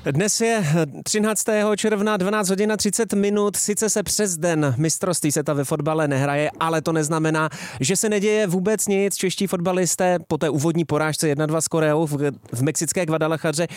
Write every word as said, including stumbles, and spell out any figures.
Dnes je třináctého června dvanáct hodin a třicet minut, sice se přes den mistrovství světa ve fotbale nehraje, ale to neznamená, že se neděje vůbec nic. Čeští fotbalisté po té úvodní porážce jedna dva s Koreou v, v mexické Guadalajaře